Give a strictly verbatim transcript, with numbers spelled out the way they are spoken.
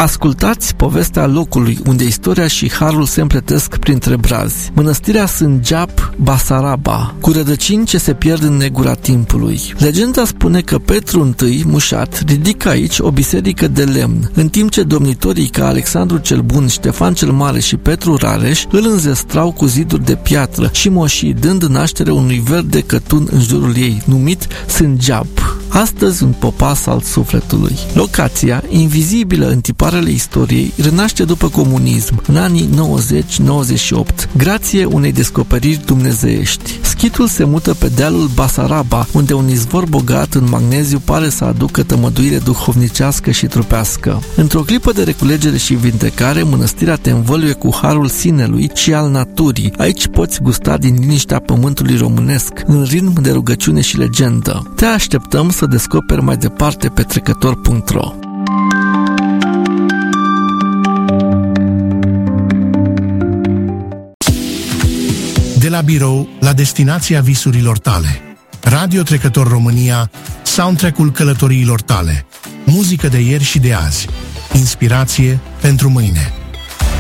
Ascultați povestea locului unde istoria și harul se împletesc printre brazi. Mănăstirea Sângeap Basaraba, cu rădăcini ce se pierd în negura timpului. Legenda spune că Petru I, Mușat, ridică aici o biserică de lemn, în timp ce domnitorii ca Alexandru cel Bun, Ștefan cel Mare și Petru Rareș îl înzestrau cu ziduri de piatră și moșii, dând naștere unui verde cătun în jurul ei, numit Sângeap. Astăzi un popas al sufletului. Locația, invizibilă în tiparele istoriei, renaște după comunism, în anii nouăzeci nouăzeci și opt, grație unei descoperiri dumnezeiești. Schitul se mută pe dealul Basaraba, unde un izvor bogat în magneziu pare să aducă tămăduire duhovnicească și trupească. Într-o clipă de reculegere și vindecare, mănăstirea te învăluie cu harul sinelui și al naturii. Aici poți gusta din liniștea pământului românesc, în ritm de rugăciune și legendă. Te așteptăm să descoperi mai departe pe trecător punct ro. De la birou la destinația visurilor tale. Radio Trecător România, soundtrack-ul călătoriilor tale. Muzică de ieri și de azi. Inspirație pentru mâine.